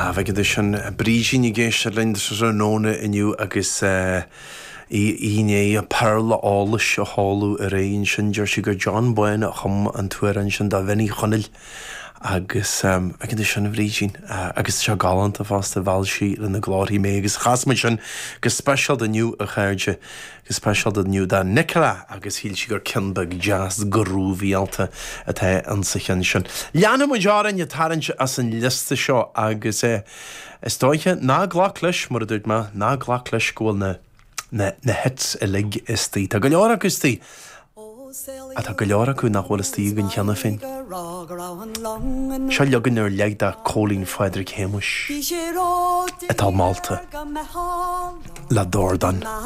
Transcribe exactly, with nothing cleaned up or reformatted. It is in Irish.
bheith go sin brísí ní géiste linn sa nóna inniu agus íné a perla álas a hallú a réon sin deir si gur John Boyne a chum an tuairan sin da bhainní chonneil agus um, ag sin bhrísín uh, agus se galant a fásta bhilsí le na gláirí mé agus chasma sin gus special daniu a chairde gus special daniu da Nicola agus híl si gur cinbag jazz grúvíalta a the an sa chin sin. Leanna mo dearan a tarint as an lista seo agus é is dóithe ná ghlach leis mar a dúirt ma ná ghlach leis scóil na na na hits a lig is tí. Tá go leor agus tí a tá go leor acu nach bhfuil is tí gan cheanna fin. Se legan ar leag da Colleen Frederick Hamish atá Malta le Dordan.